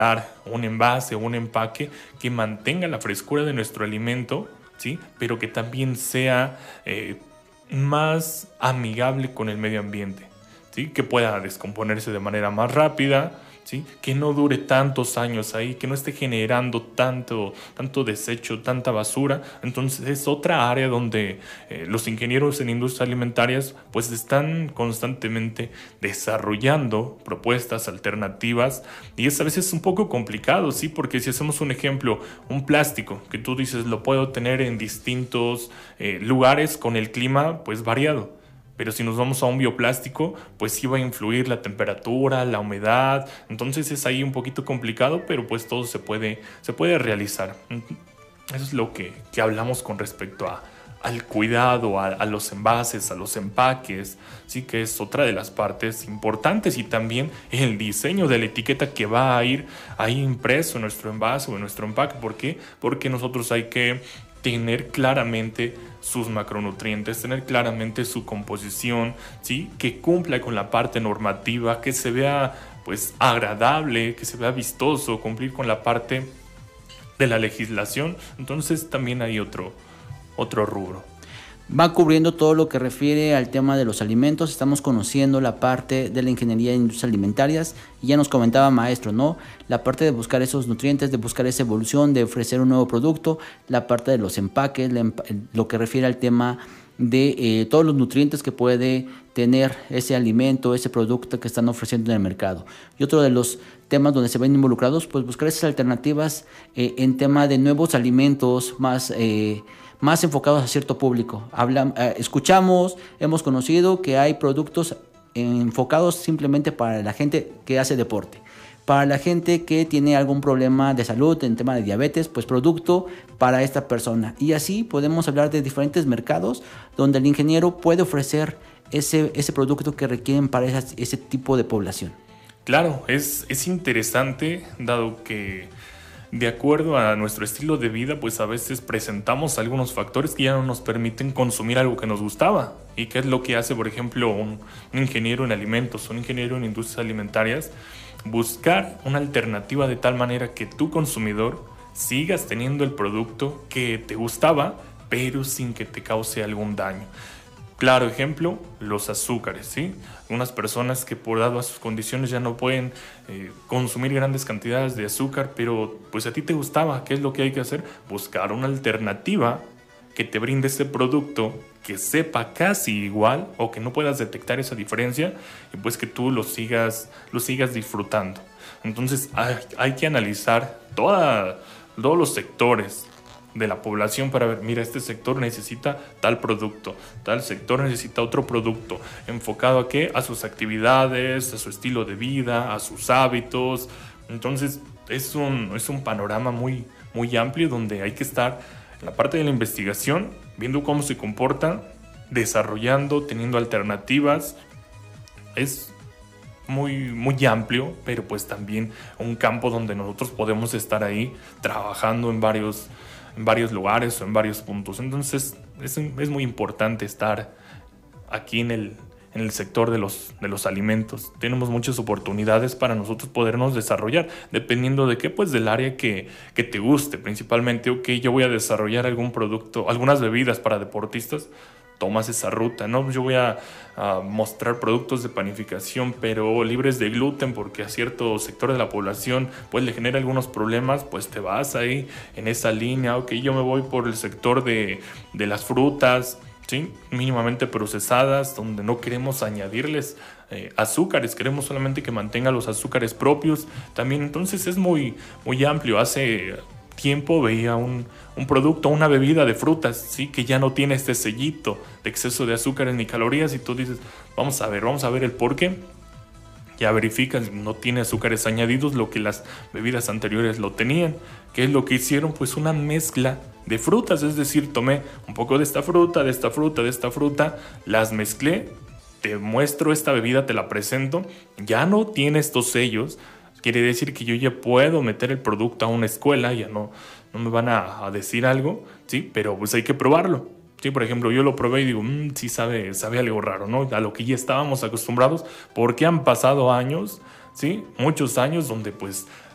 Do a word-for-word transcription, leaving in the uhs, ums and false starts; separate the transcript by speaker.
Speaker 1: un envase o un empaque que mantenga la frescura de nuestro alimento, ¿sí? Pero que también sea eh, más amigable con el medio ambiente, ¿sí? Que pueda descomponerse de manera más rápida, ¿sí? Que no dure tantos años ahí, que no esté generando tanto, tanto desecho, tanta basura. Entonces es otra área donde eh, los ingenieros en industrias alimentarias pues están constantemente desarrollando propuestas alternativas, y es a veces un poco complicado, ¿sí? Porque si hacemos un ejemplo, un plástico que tú dices lo puedo tener en distintos eh, lugares con el clima pues variado. Pero si nos vamos a un bioplástico, pues sí va a influir la temperatura, la humedad. Entonces es ahí un poquito complicado, pero pues todo se puede, se puede realizar. Eso es lo que, que hablamos con respecto a, al cuidado, a, a los envases, a los empaques, sí, que es otra de las partes importantes, y también el diseño de la etiqueta que va a ir ahí impreso en nuestro envase o en nuestro empaque. ¿Por qué? Porque nosotros hay que tener claramente sus macronutrientes, tener claramente su composición, ¿sí? Que cumpla con la parte normativa, que se vea pues agradable, que se vea vistoso, cumplir con la parte de la legislación. Entonces también hay otro, otro rubro.
Speaker 2: Va cubriendo todo lo que refiere al tema de los alimentos. Estamos conociendo la parte de la ingeniería de industrias alimentarias, y ya nos comentaba maestro, ¿no? La parte de buscar esos nutrientes, de buscar esa evolución, de ofrecer un nuevo producto, la parte de los empaques, lo que refiere al tema de eh, todos los nutrientes que puede tener ese alimento, ese producto que están ofreciendo en el mercado. Y otro de los temas donde se ven involucrados, pues buscar esas alternativas eh, en tema de nuevos alimentos más... Eh, más enfocados a cierto público. Habla, eh, escuchamos, hemos conocido que hay productos enfocados simplemente para la gente que hace deporte. Para la gente que tiene algún problema de salud en tema de diabetes, pues producto para esta persona. Y así podemos hablar de diferentes mercados donde el ingeniero puede ofrecer ese, ese producto que requieren para esas, ese tipo de población.
Speaker 1: Claro, es, es interesante, dado que de acuerdo a nuestro estilo de vida, pues a veces presentamos algunos factores que ya no nos permiten consumir algo que nos gustaba. ¿Y qué es lo que hace, por ejemplo, un, un ingeniero en alimentos, un ingeniero en industrias alimentarias? Buscar una alternativa de tal manera que tu consumidor sigas teniendo el producto que te gustaba, pero sin que te cause algún daño. Claro ejemplo, los azúcares, ¿sí? Unas personas que por dado a sus condiciones ya no pueden eh, consumir grandes cantidades de azúcar, pero pues a ti te gustaba. ¿Qué es lo que hay que hacer? Buscar una alternativa que te brinde ese producto que sepa casi igual, o que no puedas detectar esa diferencia, y pues que tú lo sigas, lo sigas disfrutando. Entonces hay, hay que analizar toda, todos los sectores de la población para ver, mira, este sector necesita tal producto, tal sector necesita otro producto, enfocado a qué, a sus actividades, a su estilo de vida, a sus hábitos. Entonces es un, es un panorama muy, muy amplio, donde hay que estar en la parte de la investigación, viendo cómo se comporta, desarrollando, teniendo alternativas. Es muy, muy amplio, pero pues también un campo donde nosotros podemos estar ahí trabajando en varios en varios lugares o en varios puntos. Entonces es, es muy importante estar aquí en el, en el sector de los, de los alimentos. Tenemos muchas oportunidades para nosotros podernos desarrollar, dependiendo de qué, pues del área que, que te guste. Principalmente, ok, yo voy a desarrollar algún producto, algunas bebidas para deportistas, tomas esa ruta, ¿no? Yo voy a, a mostrar productos de panificación, pero libres de gluten, porque a cierto sector de la población pues le genera algunos problemas, pues te vas ahí en esa línea. Ok, yo me voy por el sector de, de las frutas, ¿sí? Mínimamente procesadas, donde no queremos añadirles eh, azúcares, queremos solamente que mantenga los azúcares propios también. Entonces es muy, muy amplio. Hace tiempo veía un, un producto, una bebida de frutas, ¿sí? Que ya no tiene este sellito de exceso de azúcares ni calorías, y tú dices, vamos a ver, vamos a ver el por qué. Ya verificas, no tiene azúcares añadidos, lo que las bebidas anteriores lo tenían. ¿Qué es lo que hicieron? Pues una mezcla de frutas, es decir, tomé un poco de esta fruta, de esta fruta, de esta fruta, las mezclé, te muestro esta bebida, te la presento, ya no tiene estos sellos. Quiere decir que yo ya puedo meter el producto a una escuela, ya no, no me van a, a decir algo, ¿sí? Pero pues hay que probarlo, ¿sí? Por ejemplo, yo lo probé y digo, mmm, sí sabe, sabe algo raro, ¿no? A lo que ya estábamos acostumbrados, porque han pasado años, ¿sí? Muchos años donde pues